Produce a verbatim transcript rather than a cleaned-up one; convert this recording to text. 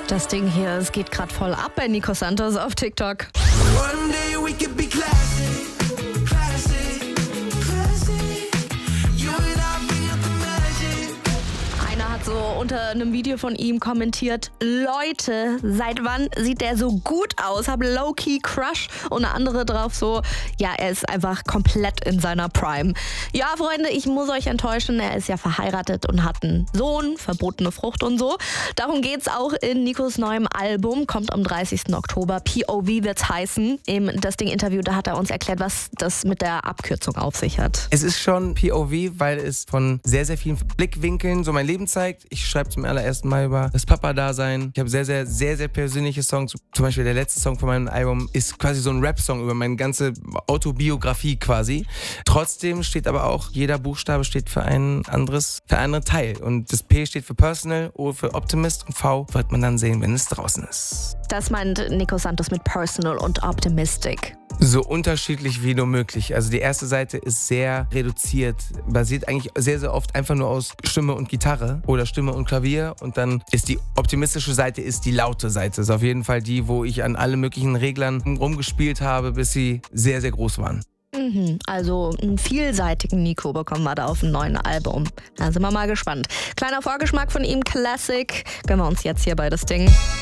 Das Ding hier, es geht gerade voll ab bei Nico Santos auf TikTok. One day we could be classic, classic, classic. You and I bring up the magic. Einer hat so unter einem Video von ihm kommentiert: Leute, seit wann sieht der so gut aus? Hab low-key Crush. Und eine andere drauf so: ja, er ist einfach komplett in seiner Prime. Ja, Freunde, ich muss euch enttäuschen, er ist ja verheiratet und hat einen Sohn, verbotene Frucht und so. Darum geht's auch in Nikos neuem Album, kommt am dreißigsten Oktober. P O V wird's heißen. Im Das Ding-Interview, da hat er uns erklärt, was das mit der Abkürzung auf sich hat. Es ist schon P O V, weil es von sehr, sehr vielen Blickwinkeln so mein Leben zeigt. Ich schreibe zum allerersten Mal über das Papa-Dasein. Ich habe sehr, sehr, sehr, sehr persönliche Songs. Zum Beispiel der letzte Song von meinem Album ist quasi so ein Rap-Song über meine ganze Autobiografie quasi. Trotzdem steht aber auch, jeder Buchstabe steht für ein anderes, für einen anderen Teil. Und das P steht für Personal, O für Optimist und V wird man dann sehen, wenn es draußen ist. Das meint Nico Santos mit Personal und Optimistic. So unterschiedlich wie nur möglich. Also die erste Seite ist sehr reduziert, basiert eigentlich sehr, sehr oft einfach nur aus Stimme und Gitarre oder Stimme und Klavier. Und dann ist die optimistische Seite ist die laute Seite. Das ist auf jeden Fall die, wo ich an alle möglichen Reglern rumgespielt habe, bis sie sehr, sehr groß waren. Mhm, also einen vielseitigen Nico bekommen wir da auf dem neuen Album. Da sind wir mal gespannt. Kleiner Vorgeschmack von ihm, Classic, gönnen wir uns jetzt hier bei Das Ding.